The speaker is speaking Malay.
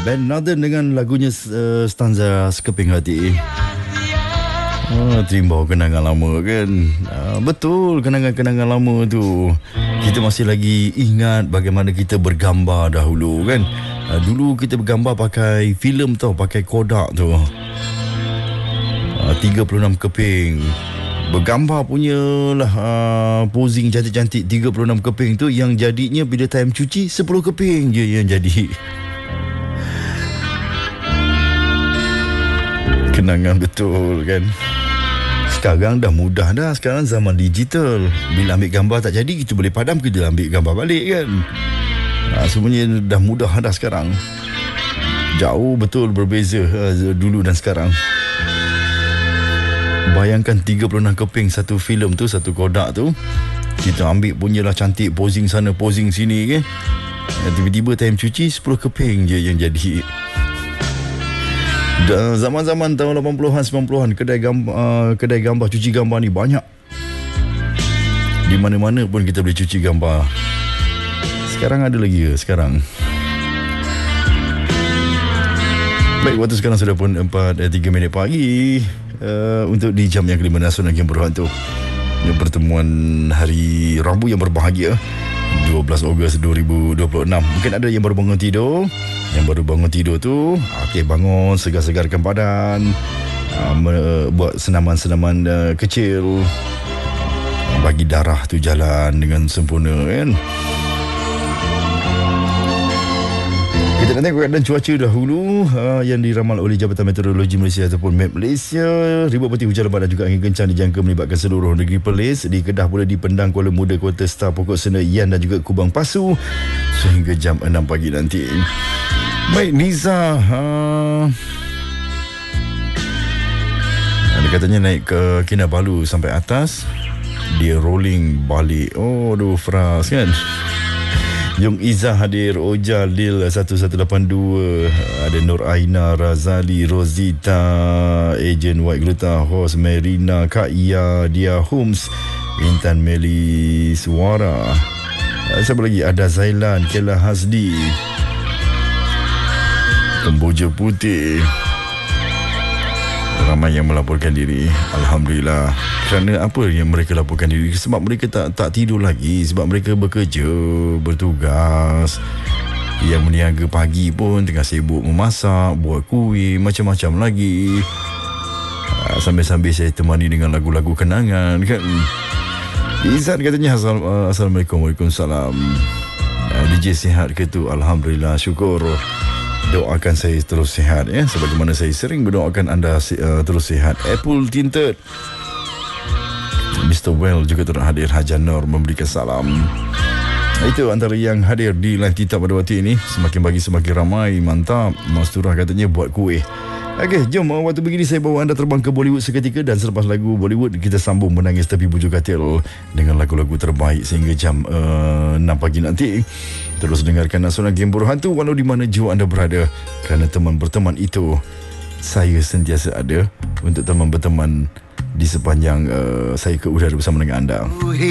Band Northern dengan lagunya stanza Sekeping Hati. Terimbau kenangan lama kan. Betul, kenangan-kenangan lama tu. Kita masih lagi ingat bagaimana kita bergambar dahulu kan. Dulu kita bergambar pakai filem tau, pakai Kodak tu. 36 keping. Bergambar punya lah, posing cantik-cantik 36 keping tu, yang jadinya bila time cuci 10 keping je yang jadi. Kenangan betul kan. Sekarang dah mudah dah. Sekarang zaman digital. Bila ambil gambar tak jadi, kita boleh padam, kita ambil gambar balik kan. Semuanya dah mudah dah sekarang. Jauh betul berbeza dulu dan sekarang. Bayangkan 36 keping satu filem tu, satu Kodak tu. Kita ambil punyalah cantik, posing sana posing sini kan. Tiba-tiba time cuci 10 keping je yang jadi. Zaman-zaman tahun 80-an 90-an, kedai gambar cuci gambar ni banyak. Di mana-mana pun kita boleh cuci gambar. Sekarang ada lagi ke sekarang? Baik, waktu sekarang sudah pun 4:03 pagi. Untuk di jam yang kelima Nasional Game Berhantu, pertemuan hari Rabu yang berbahagia 12 Ogos 2026. Mungkin ada yang baru bangun tidur. Yang baru bangun tidur tu, bangun, segar-segarkan badan, buat senaman-senaman kecil, bagi darah tu jalan dengan sempurna kan. Kita nak tengok keadaan cuaca dahulu yang diramal oleh Jabatan Meteorologi Malaysia ataupun MET Malaysia. Ribut peti hujan lebat dan juga angin kencang dijangka melibatkan seluruh negeri Perlis. Di Kedah pula di Pendang, Kuala Muda, Kota Star, Pokok Sena, Ian dan juga Kubang Pasu sehingga jam 6 pagi nanti. Baik, Niza dia katanya naik ke Kinabalu sampai atas, dia rolling balik. Aduh, Fras kan. Yung Izzah hadir, Oja Lil 1182, ada Nur Aina, Razali, Rosita, Ejen White Gluta, Hos Merina, Kak Ia, Dia Homes, Intan Meli Suara. Siapa lagi? Ada Zailan, Kela Hasdi, Kemboja Putih. Ramai yang melaporkan diri. Alhamdulillah. Kerana apa yang mereka laporkan diri? Sebab mereka tak tidur lagi. Sebab mereka bekerja, bertugas. Yang meniaga pagi pun tengah sibuk memasak, buat kuih, macam-macam lagi. Sambil-sambil saya temani dengan lagu-lagu kenangan kan. Izzat katanya Assalamualaikum. Waalaikumsalam. DJ sihat ke tu? Alhamdulillah, syukur. Doakan saya terus sihat ya, sebagaimana saya sering berdoakan anda terus sihat. Apple Tinted, Mr. Well juga turut hadir. Hajan Nur memberikan salam. Itu antara yang hadir di live kita pada waktu ini. Semakin pagi semakin ramai. Mantap. Mas Turah katanya buat kuih. Okey, jom waktu begini saya bawa anda terbang ke Bollywood seketika. Dan selepas lagu Bollywood, kita sambung menangis tepi bujur katil dengan lagu-lagu terbaik sehingga jam 6 pagi nanti. Terus dengarkan Nasional Game Berhantu walau di mana jua anda berada. Kerana teman berteman itu, saya sentiasa ada untuk teman berteman di sepanjang saya ke udara bersama dengan anda.